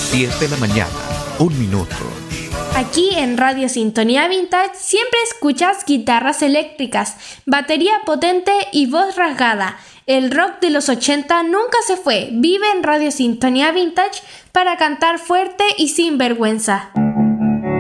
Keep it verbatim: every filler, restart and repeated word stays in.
diez de la mañana, un minuto. Aquí en Radio Sintonía Vintage siempre escuchas guitarras eléctricas, batería potente y voz rasgada. El rock de los ochenta nunca se fue. Vive en Radio Sintonía Vintage para cantar fuerte y sin vergüenza.